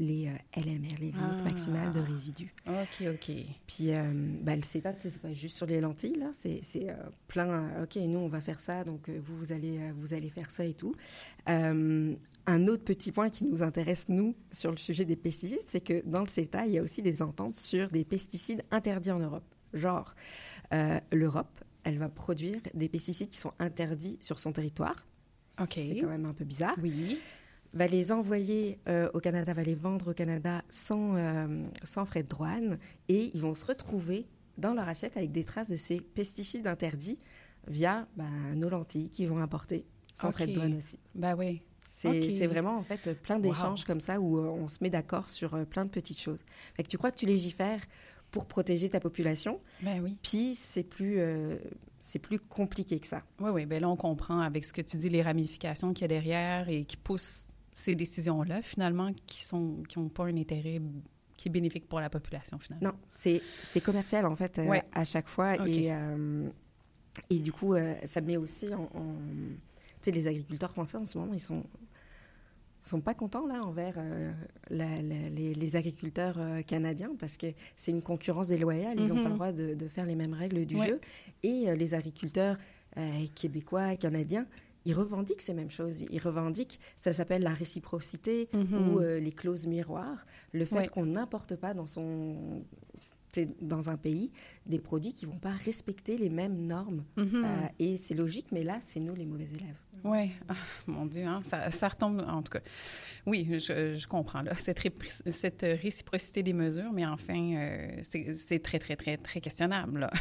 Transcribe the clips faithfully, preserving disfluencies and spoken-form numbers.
les euh, L M R, les limites Ah. maximales de résidus. OK, OK. Puis euh, ben, le CETA, c'est pas juste sur les lentilles, là, c'est, c'est euh, plein, euh, OK, nous, on va faire ça, donc euh, vous, vous allez, euh, vous allez faire ça et tout. Euh, un autre petit point qui nous intéresse, nous, sur le sujet des pesticides, c'est que dans le CETA, il y a aussi des ententes sur des pesticides interdits en Europe. Genre, euh, l'Europe, elle va produire des pesticides qui sont interdits sur son territoire. OK. C'est quand même un peu bizarre. Oui. Va les envoyer euh, au Canada, va les vendre au Canada sans, euh, sans frais de douane, et ils vont se retrouver dans leur assiette avec des traces de ces pesticides interdits via ben, nos lentilles qu'ils vont importer sans OK. frais de douane aussi. Ben oui. C'est, OK. c'est vraiment en fait plein d'échanges Wow. comme ça où euh, on se met d'accord sur euh, plein de petites choses. Fait que tu crois que tu légifères pour protéger ta population, Ben oui. puis c'est plus, euh, c'est plus compliqué que ça. Oui, oui. Bien là, on comprend avec ce que tu dis, les ramifications qu'il y a derrière et qui poussent ces décisions-là, finalement, qui sont qui n'ont pas un intérêt qui est bénéfique pour la population, finalement. Non, c'est, c'est commercial, en fait, euh, Ouais. à chaque fois. OK. Et, euh, et du coup, euh, ça met aussi en... en... Tu sais, les agriculteurs français, en ce moment, ils sont... sont pas contents, là, envers euh, la- la- les, les agriculteurs euh, canadiens, parce que c'est une concurrence déloyale. Ils n'ont Mhm. pas le droit de, de faire les mêmes règles du Ouais. jeu. Et euh, les agriculteurs euh, québécois, canadiens, ils revendiquent ces mêmes choses. Ils revendiquent, ça s'appelle la réciprocité Mhm. ou euh, les clauses miroirs. Le fait Ouais. qu'on n'importe pas dans son... tu sais, dans un pays, des produits qui ne vont pas respecter les mêmes normes. Mhm. Euh, et c'est logique, mais là, c'est nous les mauvais élèves. Oui, ah, mon Dieu, hein, ça, ça retombe, en tout cas. Oui, je, je comprends, là, cette, répri- cette réciprocité des mesures, mais enfin, euh, c'est, c'est très, très, très, très questionnable, là.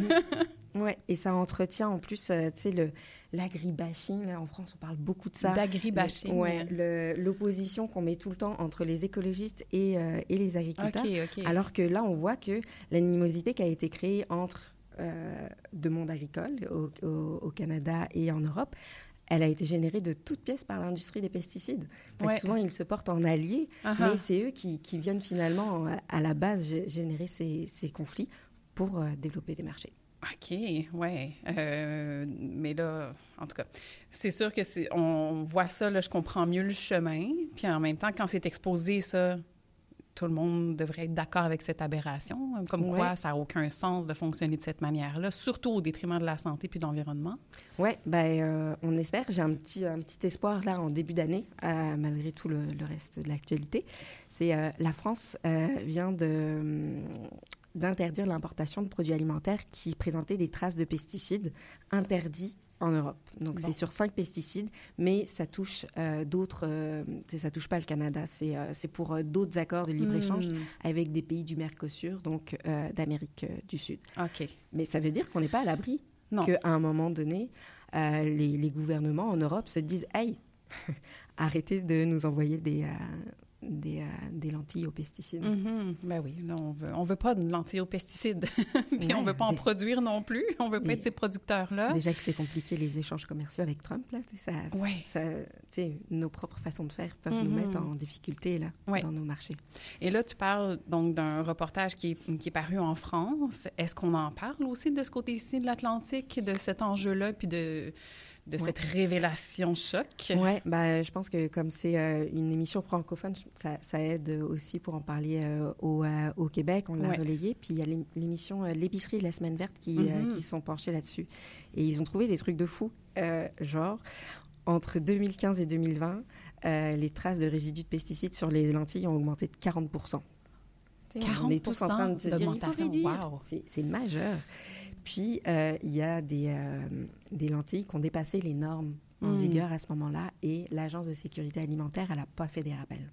Oui, et ça entretient en plus, euh, tu sais, le, l'agribashing. Là, en France, on parle beaucoup de ça. D'agribashing. Ouais, le, l'opposition qu'on met tout le temps entre les écologistes et, euh, et les agriculteurs. OK, OK. Alors que là, on voit que l'animosité qui a été créée entre euh, deux mondes agricoles au, au, au Canada et en Europe, elle a été générée de toutes pièces par l'industrie des pesticides. Fait que Ouais. souvent, ils se portent en alliés, Uh-huh. mais c'est eux qui, qui viennent finalement, à- à la base, gé- générer ces, ces conflits pour euh, développer des marchés. OK, ouais. Euh, mais là, en tout cas, c'est sûr que c'est, on voit ça, là, je comprends mieux le chemin. Puis en même temps, quand c'est exposé, ça, tout le monde devrait être d'accord avec cette aberration. Comme Ouais. quoi, ça n'a aucun sens de fonctionner de cette manière-là, surtout au détriment de la santé puis de l'environnement. Oui, ben, euh, on espère. J'ai un petit, un petit espoir là en début d'année, euh, malgré tout le, le reste de l'actualité. C'est euh, la France euh, vient de, hum, d'interdire l'importation de produits alimentaires qui présentaient des traces de pesticides interdits en Europe. Donc, Bon. c'est sur cinq pesticides, mais ça touche euh, d'autres... Euh, tu sais, ça touche pas le Canada. C'est, euh, c'est pour euh, d'autres accords de libre-échange Hmm. avec des pays du Mercosur, donc euh, d'Amérique euh, du Sud. OK. Mais ça veut dire qu'on n'est pas à l'abri. Non. Qu'à un moment donné, euh, les, les gouvernements en Europe se disent « Hey, arrêtez de nous envoyer des, euh, des, euh, des lentilles aux pesticides. Mhm. Ben oui, là, on veut, on veut pas de lentilles aux pesticides. Puis Ouais, on veut pas en des- produire non plus. On veut pas des- être ces producteurs-là. Déjà que c'est compliqué les échanges commerciaux avec Trump, là, tu sais, ça, Ouais. ça, tu sais, nos propres façons de faire peuvent nous Mhm. mettre en difficulté là, Ouais. dans nos marchés. Et là, tu parles donc d'un reportage qui est, qui est paru en France. Est-ce qu'on en parle aussi de ce côté-ci de l'Atlantique, de cet enjeu-là, puis de, de Ouais. cette révélation choc? Ouais, bah, je pense que comme c'est euh, une émission francophone, ça, ça aide aussi pour en parler euh, au, euh, au Québec. On l'a Ouais. relayé. Puis il y a l'ém- l'émission euh, L'épicerie de la semaine verte qui, Mhm. euh, qui se sont penchés là-dessus. Et ils ont trouvé des trucs de fou. Euh, genre, entre deux mille quinze et deux mille vingt, euh, les traces de résidus de pesticides sur les lentilles ont augmenté de quarante pour cent. Tu sais, On est tous en train de se dire, il faut d'augmentation. réduire. Wow. C'est, c'est majeur. Puis, euh, il y a des, euh, des lentilles qui ont dépassé les normes en Mm. vigueur à ce moment-là et l'Agence de sécurité alimentaire, elle n'a pas fait des rappels.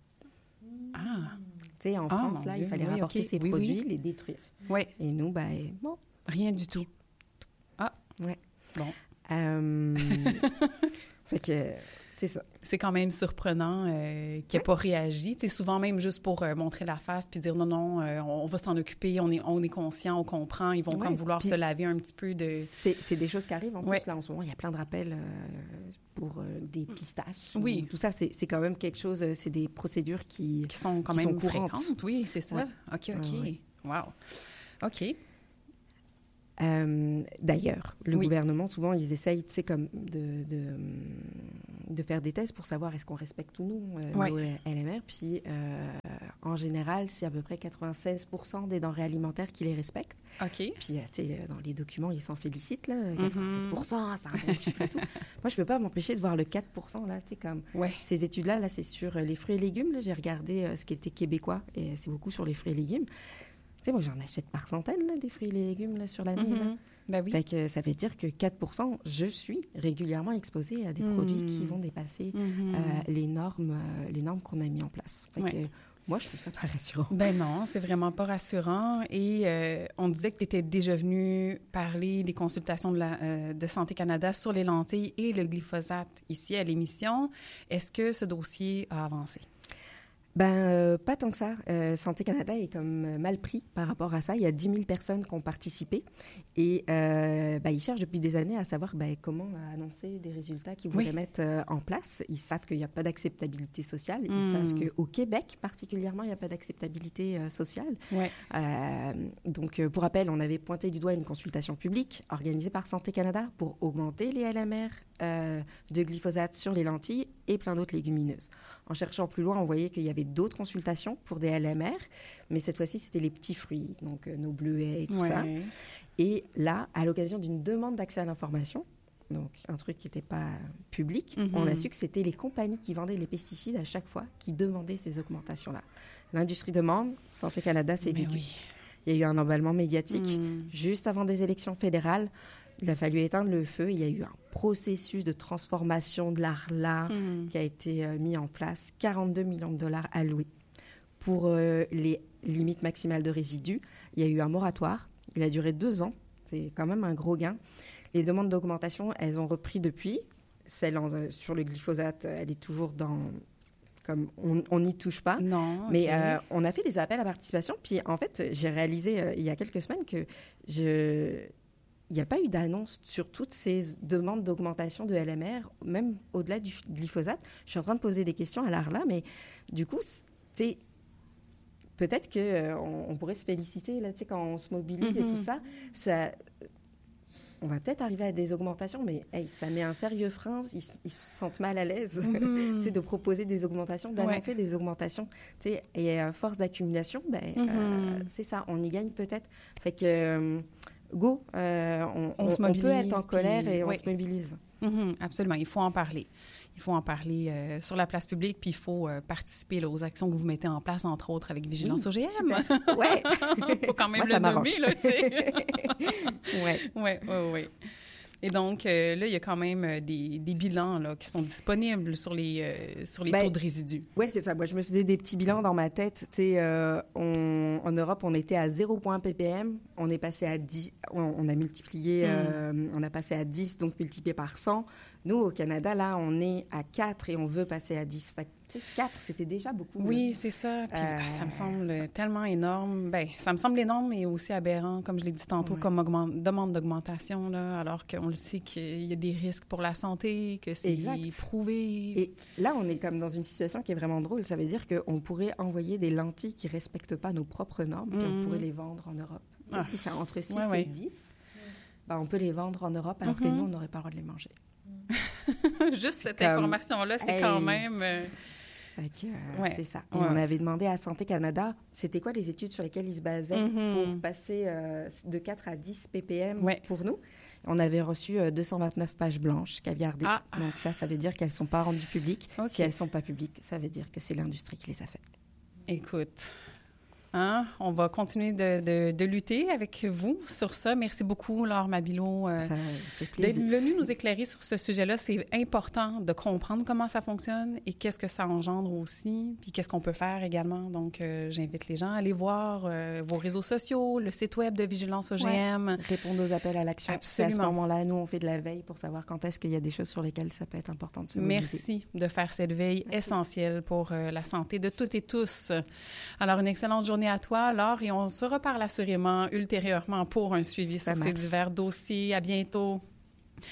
Ah, Tu sais, en Ah, France, mon là, Dieu. il fallait Oui, rapporter ok. ces Oui, produits, oui. les détruire. oui, Et nous, ben, bon, rien du tout. ouais. Bon. Euh, fait que, c'est ça. C'est quand même surprenant euh, qu'il n'ait pas réagi. C'est souvent même juste pour euh, montrer la face puis dire non, non, euh, on va s'en occuper, on est, on est conscient, on comprend. Ils vont Ouais, comme vouloir puis- se laver un petit peu de... C'est, c'est des choses qui arrivent. En Ouais. plus, là, en ce moment, il y a plein de rappels euh, pour euh, des pistaches. Oui. ou Tout ça, c'est, c'est quand même quelque chose, euh, c'est des procédures qui... qui sont quand qui même sont courantes. fréquentes. Oui, c'est ça. Ouais. OK, OK. Ouais, ouais. Wow. OK. Euh, d'ailleurs, le Oui. gouvernement, souvent, ils essayent, tu sais, comme de, de, de faire des tests pour savoir est-ce qu'on respecte ou non euh, Ouais. nos L M R. Puis, euh, En général, c'est à peu près quatre-vingt-seize pour cent des denrées alimentaires qui les respectent. OK. Puis, tu sais, dans les documents, ils s'en félicitent, là, quatre-vingt-seize pour cent, mm-hmm. c'est un bon chiffre et tout. Moi, je peux pas m'empêcher de voir le quatre pour cent, là, tu sais, comme... Ouais. Ces études-là, là, c'est sur les fruits et légumes. Là, j'ai regardé euh, ce qui était québécois, et c'est beaucoup sur les fruits et légumes. Tu sais, moi, j'en achète par centaines, là, des fruits et légumes, là, sur l'année, mm-hmm. là. Ben oui. Fait que ça veut dire que quatre pour cent, je suis régulièrement exposée à des mmh. produits qui vont dépasser mmh. euh, les normes, euh, les normes qu'on a mis en place. Fait ouais. que moi, je trouve ça pas rassurant. Ben non, c'est vraiment pas rassurant. Et euh, on disait que tu étais déjà venu parler des consultations de, la, euh, de Santé Canada sur les lentilles et le glyphosate ici à l'émission. Est-ce que ce dossier a avancé? Ben, euh, pas tant que ça. Euh, Santé Canada est comme mal pris par rapport à ça. Il y a dix mille personnes qui ont participé et euh, ben, ils cherchent depuis des années à savoir ben, comment annoncer des résultats qu'ils voudraient oui. mettre euh, en place. Ils savent qu'il n'y a pas d'acceptabilité sociale. Ils mmh. savent qu'au Québec, particulièrement, il n'y a pas d'acceptabilité euh, sociale. Ouais. Euh, donc, euh, pour rappel, on avait pointé du doigt une consultation publique organisée par Santé Canada pour augmenter les L M R euh, de glyphosate sur les lentilles et plein d'autres légumineuses. En cherchant plus loin, on voyait qu'il y avait d'autres consultations pour des L M R, mais cette fois-ci, c'était les petits fruits, donc euh, nos bleuets et tout ouais. ça. Et là, à l'occasion d'une demande d'accès à l'information, donc un truc qui n'était pas public, mm-hmm. on a su que c'était les compagnies qui vendaient les pesticides à chaque fois qui demandaient ces augmentations-là. L'industrie demande, Santé Canada s'exécute. Oui. Il y a eu un emballement médiatique mm. juste avant des élections fédérales. Il a fallu éteindre le feu. Il y a eu un processus de transformation de l'A R L A mmh. qui a été euh, mis en place. quarante-deux millions de dollars alloués pour euh, les limites maximales de résidus. Il y a eu un moratoire. Il a duré deux ans. C'est quand même un gros gain. Les demandes d'augmentation, elles ont repris depuis. Celle en, euh, sur le glyphosate, elle est toujours dans... Comme on n'y touche pas. Non, mais okay. euh, on a fait des appels à participation. Puis en fait, j'ai réalisé euh, il y a quelques semaines que je... il n'y a pas eu d'annonce sur toutes ces demandes d'augmentation de L M R, même au-delà du glyphosate. Je suis en train de poser des questions à l'A R L A, mais du coup, tu sais, peut-être qu'on euh, on pourrait se féliciter, là, tu sais, quand on se mobilise mm-hmm. et tout ça, ça, on va peut-être arriver à des augmentations, mais hey, ça met un sérieux frein, ils, ils se sentent mal à l'aise mm-hmm. tu sais, de proposer des augmentations, d'annoncer ouais. des augmentations. Tu sais, et à force d'accumulation, ben, mm-hmm. euh, c'est ça, on y gagne peut-être. Fait que... Euh, Go, euh, on, on, on, on peut être en colère puis, et on oui. se mobilise. Mm-hmm, absolument, il faut en parler. Il faut en parler euh, sur la place publique, puis il faut euh, participer là, aux actions que vous mettez en place, entre autres, avec Vigilance oui, O G M. Oui, il faut quand même Moi, le nommer, là, tu sais. Oui, oui, oui. Et donc, euh, là, il y a quand même euh, des, des bilans là, qui sont disponibles sur les, euh, sur les ben, taux de résidus. Oui, c'est ça. Moi, je me faisais des petits bilans dans ma tête. Tu sais, euh, on, en Europe, on était à zéro ppm. On est passé à dix. On, on a multiplié, mm. euh, on a passé à dix, donc multiplié par cent. Nous, au Canada, là, on est à quatre et on veut passer à dix. Fait que, quatre, c'était déjà beaucoup. Oui, là. c'est ça. Puis, euh... ah, ça me semble tellement énorme. Bien, ça me semble énorme, mais aussi aberrant, comme je l'ai dit tantôt, ouais. comme augment... demande d'augmentation, là, alors qu'on le sait qu'il y a des risques pour la santé, que c'est exact. Prouvé. Et là, on est comme dans une situation qui est vraiment drôle. Ça veut dire qu'on pourrait envoyer des lentilles qui ne respectent pas nos propres normes, puis mm. on pourrait les vendre en Europe. Ah. Si c'est entre six ouais, et ouais. dix, ben, on peut les vendre en Europe, alors mm-hmm. que nous, on n'aurait pas le droit de les manger. Juste cette comme, information-là, c'est hey. quand même... Euh... Fait que, euh, ouais. c'est ça. Et ouais. on avait demandé à Santé Canada, c'était quoi les études sur lesquelles ils se basaient mm-hmm. pour passer euh, de quatre à dix ppm ouais. pour nous. On avait reçu euh, deux cent vingt-neuf pages blanches caviardées. Ah. Donc ça, ça veut dire qu'elles ne sont pas rendues publiques. Okay. Si elles ne sont pas publiques, ça veut dire que c'est l'industrie qui les a faites. Écoute... Hein? On va continuer de, de, de lutter avec vous sur ça. Merci beaucoup, Laure Mabilot, euh, ça fait plaisir. d'être venue nous éclairer sur ce sujet-là. C'est important de comprendre comment ça fonctionne et qu'est-ce que ça engendre aussi, puis qu'est-ce qu'on peut faire également. Donc, euh, j'invite les gens à aller voir euh, vos réseaux sociaux, le site web de Vigilance O G M. Ouais. Répondre aux appels à l'action. Absolument. C'est à ce moment-là, nous, on fait de la veille pour savoir quand est-ce qu'il y a des choses sur lesquelles ça peut être important de se mobiliser. Merci de faire cette veille Merci. essentielle pour euh, la santé de toutes et tous. Alors, une excellente journée à toi, Laure, et on se reparle assurément ultérieurement pour un suivi Ça sur marche. ces divers dossiers. À bientôt.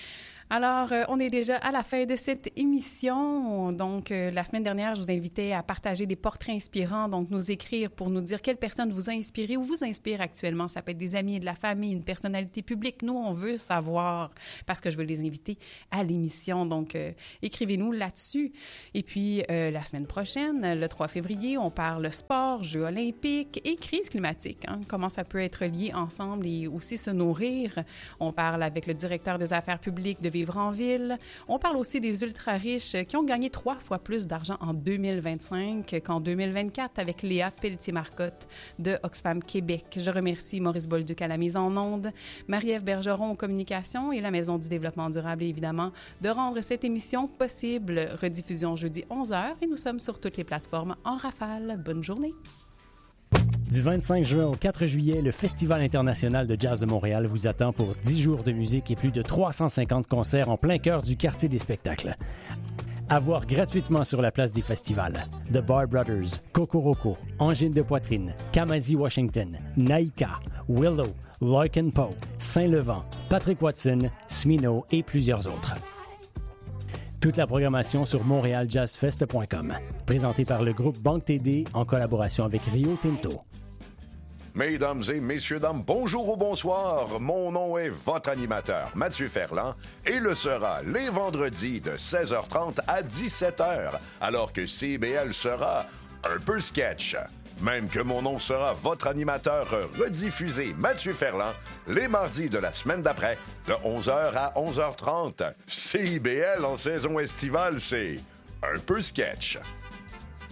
Alors, euh, on est déjà à la fin de cette émission. Donc, euh, la semaine dernière, je vous invitais à partager des portraits inspirants, donc nous écrire pour nous dire quelle personne vous a inspiré ou vous inspire actuellement. Ça peut être des amis, de la famille, une personnalité publique. Nous, on veut savoir parce que je veux les inviter à l'émission. Donc, euh, écrivez-nous là-dessus. Et puis, euh, la semaine prochaine, le trois février, on parle sport, Jeux olympiques et crise climatique. Hein, comment ça peut être lié ensemble et aussi se nourrir. On parle avec le directeur des affaires publiques de Vivre en ville. On parle aussi des ultra-riches qui ont gagné trois fois plus d'argent en deux mille vingt-cinq qu'en deux mille vingt-quatre avec Léa Pelletier-Marcotte de Oxfam Québec. Je remercie Maurice Bolduc à la mise en onde, Marie-Ève Bergeron aux communications et la Maison du développement durable, évidemment, de rendre cette émission possible. Rediffusion jeudi onze heures et nous sommes sur toutes les plateformes en rafale. Bonne journée. Du vingt-cinq juin au quatre juillet, le Festival international de jazz de Montréal vous attend pour dix jours de musique et plus de trois cent cinquante concerts en plein cœur du quartier des spectacles. À voir gratuitement sur la place des festivals. The Bar Brothers, Cocoroco, Angine de Poitrine, Kamasi Washington, Naïka, Willow, Loic and Poe, Saint-Levant, Patrick Watson, Smino et plusieurs autres. Toute la programmation sur montréal jazz fest point com. Présenté par le groupe Banque T D en collaboration avec Rio Tinto. Mesdames et messieurs, dames, bonjour ou bonsoir. Mon nom est votre animateur, Mathieu Ferland, et le sera les vendredis de seize heures trente à dix-sept heures, alors que C I B L sera un peu sketch. Même que mon nom sera votre animateur rediffusé, Mathieu Ferland, les mardis de la semaine d'après, de onze heures à onze heures trente. C I B L en saison estivale, c'est un peu sketch.